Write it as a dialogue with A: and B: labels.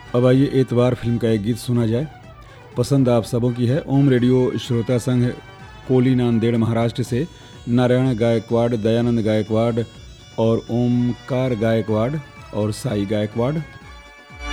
A: अब आइए एतवार फिल्म का एक गीत सुना जाए। पसंद आप सबों की है। ओम रेडियो श्रोता संघ कोली नांदेड़ महाराष्ट्र से नारायण गायकवाड़, दयानंद गायकवाड़ और ओमकार गायकवाड़ और साई गायकवाड़।